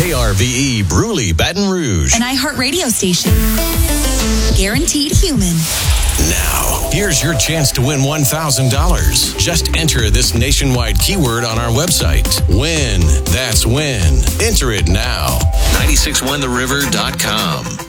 KRVE Bruley, Baton Rouge. An iHeartRadio station. Guaranteed human. Now, here's your chance to win $1,000. Just enter this nationwide keyword on our website. Win. That's win. Enter it now. 961theriver.com.